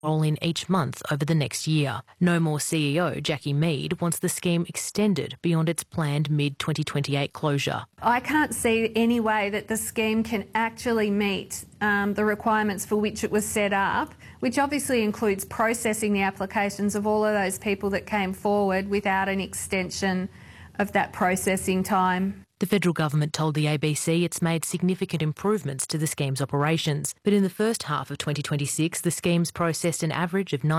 roll in each month over the next year. No More CEO Jackie Mead wants the scheme extended beyond its planned mid-2028 closure. I can't see any way that the scheme can actually meet the requirements for which it was set up, which obviously includes processing the applications of all of those people that came forward without an extension of that processing time. The federal government told the ABC it's made significant improvements to the scheme's operations, but in the first half of 2026, the scheme's processed an average of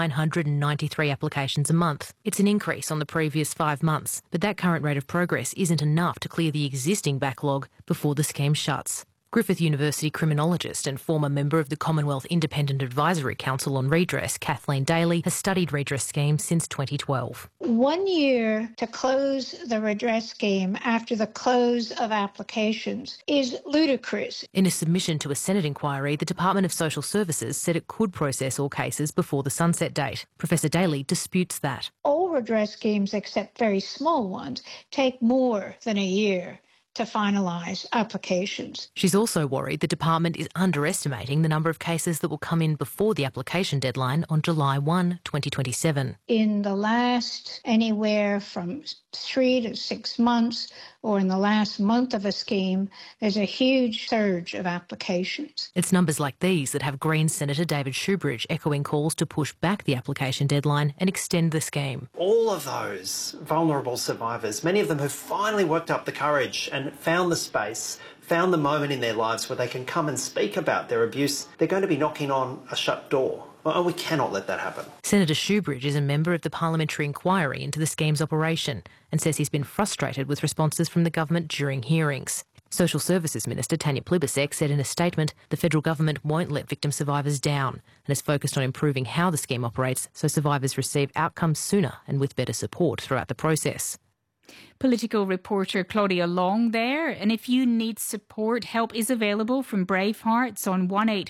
993 applications a month. It's an increase on the previous 5 months, but that current rate of progress isn't enough to clear the existing backlog before the scheme shuts. Griffith University criminologist and former member of the Commonwealth Independent Advisory Council on Redress, Kathleen Daly, has studied redress schemes since 2012. 1 year to close the redress scheme after the close of applications is ludicrous. In a submission to a Senate inquiry, the Department of Social Services said it could process all cases before the sunset date. Professor Daly disputes that. All redress schemes, except very small ones, take more than a year to finalise applications. She's also worried the department is underestimating the number of cases that will come in before the application deadline on July 1, 2027. In the last anywhere from 3 to 6 months, or in the last month of a scheme, there's a huge surge of applications. It's numbers like these that have Greens Senator David Shoebridge echoing calls to push back the application deadline and extend the scheme. All of those vulnerable survivors, many of them have finally worked up the courage and found the space, found the moment in their lives where they can come and speak about their abuse. They're going to be knocking on a shut door. Well, we cannot let that happen. Senator Shoebridge is a member of the parliamentary inquiry into the scheme's operation and says he's been frustrated with responses from the government during hearings. Social Services Minister Tanya Plibersek said in a statement the federal government won't let victim survivors down and is focused on improving how the scheme operates so survivors receive outcomes sooner and with better support throughout the process. Political reporter Claudia Long there. And if you need support, help is available from Bravehearts on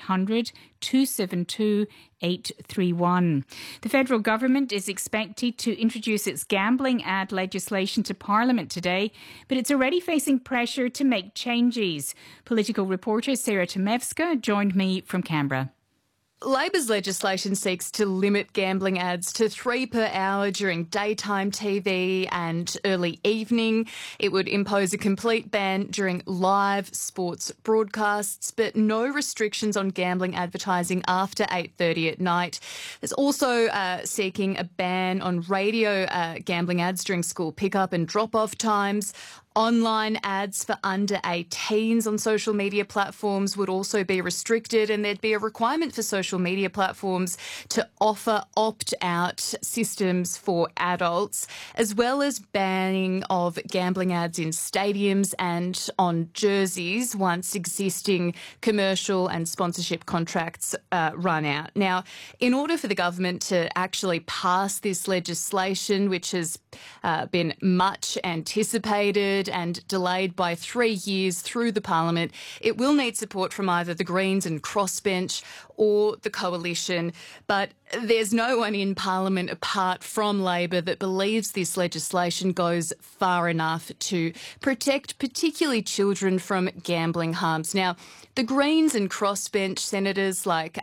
1-800-272-831. The federal government is expected to introduce its gambling ad legislation to Parliament today, but it's already facing pressure to make changes. Political reporter Sarah Tomevska joined me from Canberra. Labor's legislation seeks to limit gambling ads to 3 per hour during daytime TV and early evening. It would impose a complete ban during live sports broadcasts, but no restrictions on gambling advertising after 8:30 at night. There's also seeking a ban on radio gambling ads during school pickup and drop-off times. Online ads for under 18s on social media platforms would also be restricted, and there'd be a requirement for social media platforms to offer opt-out systems for adults, as well as banning of gambling ads in stadiums and on jerseys once existing commercial and sponsorship contracts run out. Now, in order for the government to actually pass this legislation, which has been much anticipated and delayed by 3 years through the Parliament, it will need support from either the Greens and Crossbench or the Coalition. But there's no one in Parliament apart from Labor that believes this legislation goes far enough to protect particularly children from gambling harms. Now, the Greens and Crossbench senators like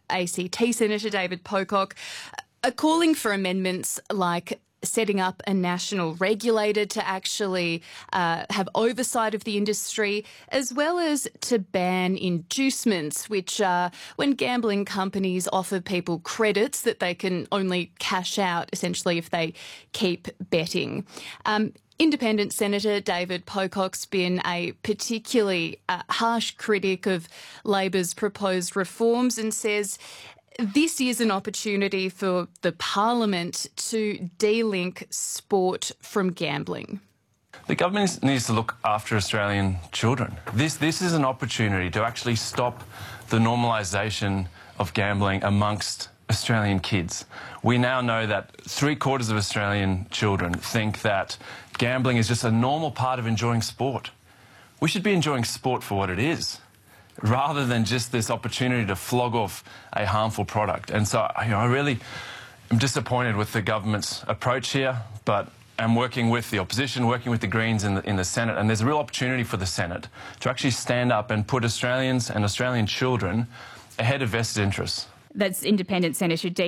ACT Senator David Pocock are calling for amendments like setting up a national regulator to actually have oversight of the industry, as well as to ban inducements, which are when gambling companies offer people credits that they can only cash out, essentially, if they keep betting. Independent Senator David Pocock's been a particularly harsh critic of Labor's proposed reforms and says this is an opportunity for the Parliament to de-link sport from gambling. The government needs to look after Australian children. This is an opportunity to actually stop the normalisation of gambling amongst Australian kids. We now know that 3/4 of Australian children think that gambling is just a normal part of enjoying sport. We should be enjoying sport for what it is, rather than just this opportunity to flog off a harmful product. And so I really am disappointed with the government's approach here, but I'm working with the opposition, working with the Greens in the Senate, and there's a real opportunity for the Senate to actually stand up and put Australians and Australian children ahead of vested interests. That's Independent Senator